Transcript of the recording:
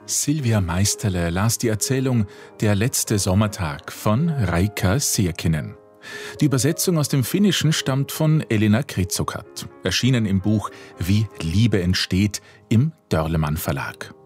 Silvia Meisterle las die Erzählung »Der letzte Sommertag« von Reika Sierkinen. Die Übersetzung aus dem Finnischen stammt von Elina Kritzokat, erschienen im Buch »Wie Liebe entsteht« im Dörlemann Verlag.